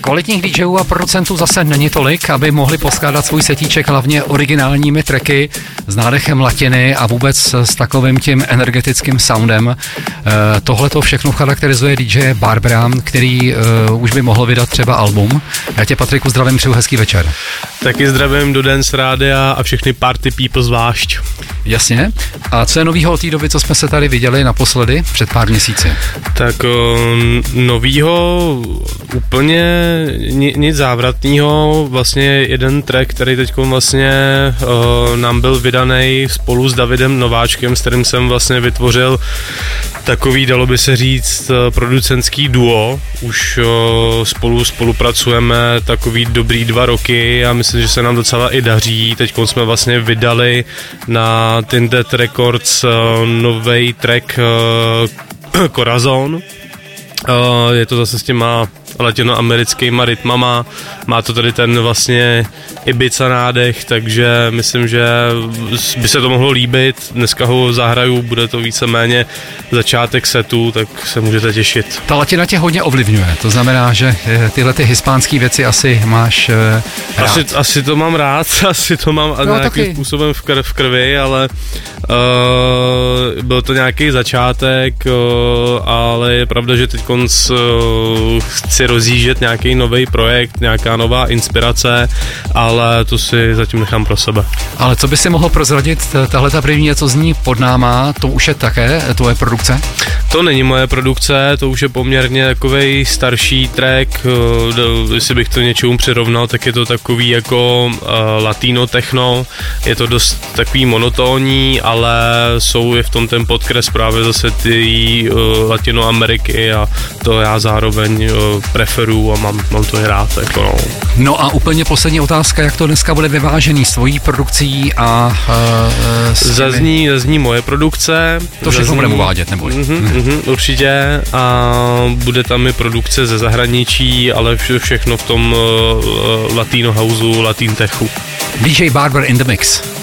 Kvalitních DJů a producentů zase není tolik, aby mohli poskládat svůj setíček hlavně originálními tracky s nádechem latiny a vůbec s takovým tím energetickým soundem. Tohle to všechno charakterizuje DJ Barbara, který už by mohl vydat třeba album. Já tě, Patriku, zdravím, přeju hezký večer. Taky zdravím do Dance Rádia a všechny party people zvlášť. Jasně. A co je novýho od té doby, co jsme se tady viděli naposledy před pár měsíci? Tak novýho úplně nic závratného, vlastně jeden track, který teď vlastně nám byl vydaný spolu s Davidem Nováčkem, s kterým jsem vlastně vytvořil takový, dalo by se říct, producentský duo. Už spolupracujeme takový dobrý 2 roky a myslím, že se nám docela i daří. Teď jsme vlastně vydali na Tinted Records novej track Corazon. Je to zase s těma latinoamerickýma rytmama, má to tady ten vlastně Ibiza nádech, takže myslím, že by se to mohlo líbit. Dneska ho zahraju, bude to víceméně začátek setu, tak se můžete těšit. Ta latina tě hodně ovlivňuje, to znamená, že tyhle ty hispánský věci asi máš rád. Asi to mám rád, asi to mám nějakým způsobem v krvi, ale byl to nějaký začátek, ale je pravda, že teď chci rozjíždět nějaký nový projekt, nějaká nová inspirace, ale to si zatím nechám pro sebe. Ale co by si mohl prozradit, tahle ta první, co zní pod náma, to už je také tvoje produkce? To není moje produkce, to už je poměrně takovej starší track, jestli bych to něčemu přirovnal, tak je to takový jako latino techno, je to dost takový monotónní, ale je v tom ten podkres právě zase ty Latinoameriky a to já zároveň preferuju a mám to i rád. Jako no. No a úplně poslední otázka, jak to dneska bude vyvážený s tvojí produkcí a Zazní moje produkce. To všechno budeme uvádět, neboj. Určitě a bude tam i produkce ze zahraničí, ale všechno v tom Latino houseu, Latin techu. DJ Barber in the mix.